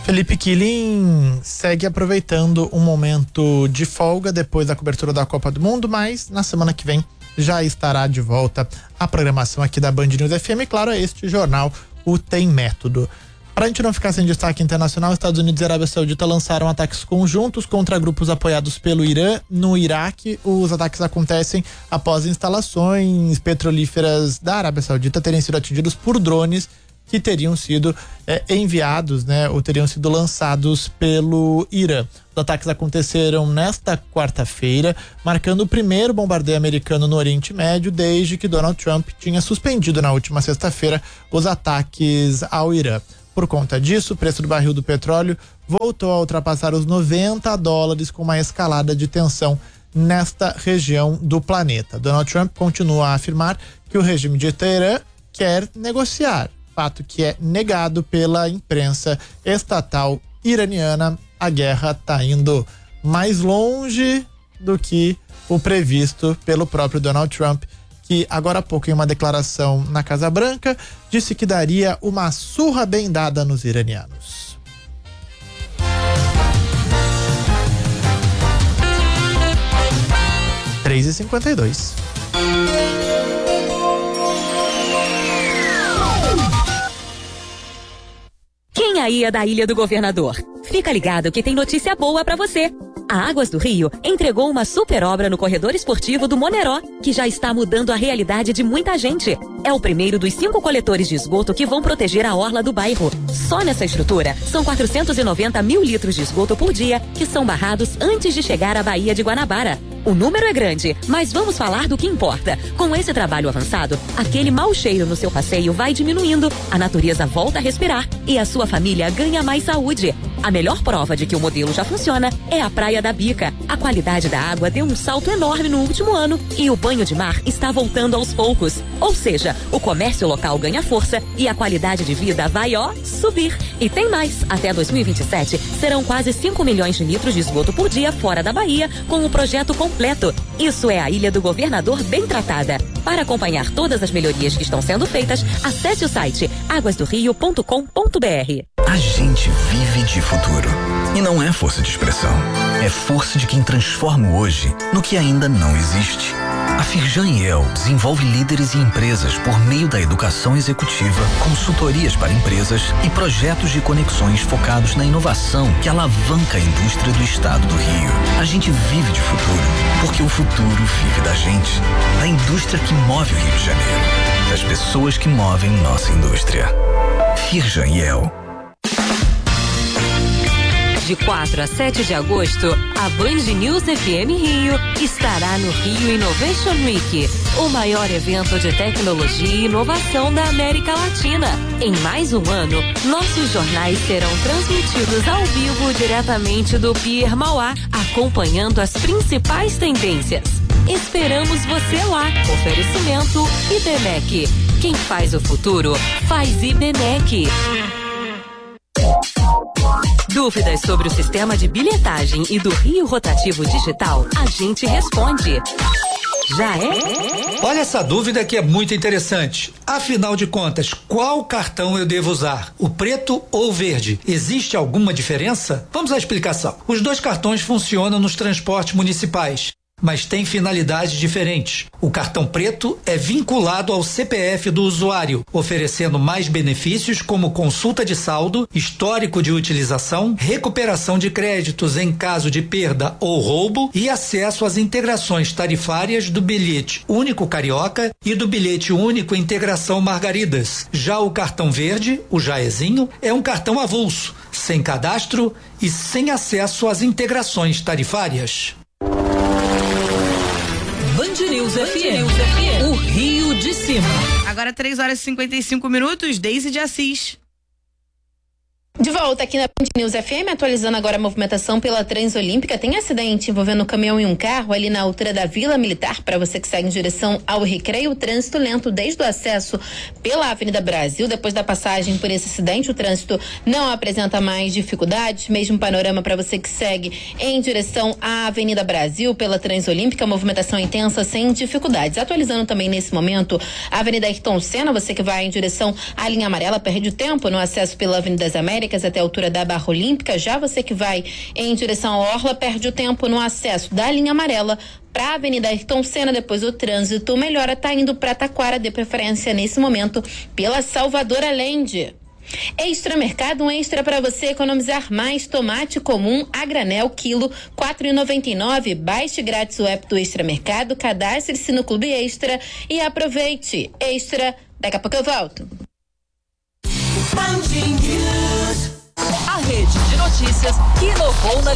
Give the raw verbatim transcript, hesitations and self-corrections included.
Felipe Killing segue aproveitando um momento de folga depois da cobertura da Copa do Mundo, mas na semana que vem já estará de volta a programação aqui da Band News F M. Claro, é este jornal, o Tem Método. Para a gente não ficar sem destaque internacional, Estados Unidos e Arábia Saudita lançaram ataques conjuntos contra grupos apoiados pelo Irã no Iraque. Os ataques acontecem após instalações petrolíferas da Arábia Saudita terem sido atingidos por drones que teriam sido é, enviados, né, ou teriam sido lançados pelo Irã. Os ataques aconteceram nesta quarta-feira, marcando o primeiro bombardeio americano no Oriente Médio desde que Donald Trump tinha suspendido na última sexta-feira os ataques ao Irã. Por conta disso, o preço do barril do petróleo voltou a ultrapassar os noventa dólares, com uma escalada de tensão nesta região do planeta. Donald Trump continua a afirmar que o regime de Teherã quer negociar, fato que é negado pela imprensa estatal iraniana. A guerra está indo mais longe do que o previsto pelo próprio Donald Trump, que agora há pouco, em uma declaração na Casa Branca, disse que daria uma surra bem dada nos iranianos. três e cinquenta e dois. Quem aí é da Ilha do Governador? Fica ligado que tem notícia boa pra você. A Águas do Rio entregou uma super obra no corredor esportivo do Moneró, que já está mudando a realidade de muita gente. É o primeiro dos cinco coletores de esgoto que vão proteger a orla do bairro. Só nessa estrutura, são quatrocentos e noventa mil litros de esgoto por dia que são barrados antes de chegar à Baía de Guanabara. O número é grande, mas vamos falar do que importa. Com esse trabalho avançado, aquele mau cheiro no seu passeio vai diminuindo, a natureza volta a respirar e a sua família ganha mais saúde. A melhor prova de que o modelo já funciona é a Praia da Bica. A qualidade da água deu um salto enorme no último ano e o banho de mar está voltando aos poucos. Ou seja, o comércio local ganha força e a qualidade de vida vai, ó, subir. E tem mais. Até dois mil e vinte e sete, serão quase cinco milhões de litros de esgoto por dia fora da Bahia, com o projeto completo. Isso é a Ilha do Governador bem tratada. Para acompanhar todas as melhorias que estão sendo feitas, acesse o site águas do rio ponto com ponto b r. A gente vive de futuro. E não é força de expressão. É força de quem transforma o hoje no que ainda não existe. A Firjan e El desenvolve líderes e empresas por meio da educação executiva, consultorias para empresas e projetos de conexões focados na inovação que alavanca a indústria do estado do Rio. A gente vive de futuro, porque o futuro vive da gente, da indústria que move o Rio de Janeiro, das pessoas que movem nossa indústria. Firjan e El. De quatro a sete de agosto, a Band News F M Rio estará no Rio Innovation Week, o maior evento de tecnologia e inovação da América Latina. Em mais um ano, nossos jornais serão transmitidos ao vivo diretamente do Pier Mauá, acompanhando as principais tendências. Esperamos você lá. Oferecimento Ibenec. Quem faz o futuro, faz Ibenec. Dúvidas sobre o sistema de bilhetagem e do Rio Rotativo Digital? A gente responde. Já é? Olha essa dúvida que é muito interessante. Afinal de contas, qual cartão eu devo usar? O preto ou o verde? Existe alguma diferença? Vamos à explicação. Os dois cartões funcionam nos transportes municipais, mas têm finalidades diferentes. O cartão preto é vinculado ao C P F do usuário, oferecendo mais benefícios como consulta de saldo, histórico de utilização, recuperação de créditos em caso de perda ou roubo e acesso às integrações tarifárias do bilhete único Carioca e do bilhete único Integração Margaridas. Já o cartão verde, o Jaezinho, é um cartão avulso, sem cadastro e sem acesso às integrações tarifárias. Band News F M, o Rio de Cima. Agora três horas e cinquenta e cinco minutos, Deise de Assis. De volta aqui na Band News F M, atualizando agora a movimentação pela Transolímpica. Tem acidente envolvendo um caminhão e um carro ali na altura da Vila Militar. Para você que segue em direção ao Recreio, o trânsito lento desde o acesso pela Avenida Brasil. Depois da passagem por esse acidente, o trânsito não apresenta mais dificuldades. Mesmo panorama para você que segue em direção à Avenida Brasil pela Transolímpica, movimentação intensa sem dificuldades. Atualizando também nesse momento a Avenida Ayrton Senna, você que vai em direção à linha amarela, perde tempo no acesso pela Avenida das Américas. Américas até a altura da Barra Olímpica. Já você que vai em direção à Orla perde o tempo no acesso da linha amarela para a Avenida Ayrton Senna. Depois o trânsito melhora, tá indo para Taquara, de preferência nesse momento pela Salvador Allende. Extra Mercado, um extra para você economizar mais. Tomate comum a granel, quilo quatro reais e noventa e nove centavos. Baixe grátis o app do Extra Mercado, cadastre-se no Clube Extra e aproveite. Extra, daqui a pouco eu volto. A rede de notícias que inovou na